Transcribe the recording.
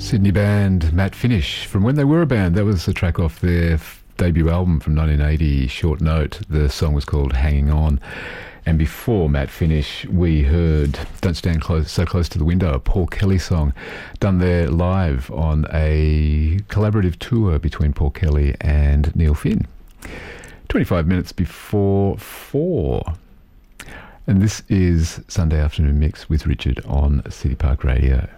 Sydney band Matt Finish, from when they were a band. That was a track off their debut album from 1980, Short Note. The song was called Hanging On. And before Matt Finish, we heard Don't Stand So Close to the Window, a Paul Kelly song, done there live on a collaborative tour between Paul Kelly and Neil Finn. 25 minutes before 4. And this is Sunday Afternoon Mix with Richard on City Park Radio.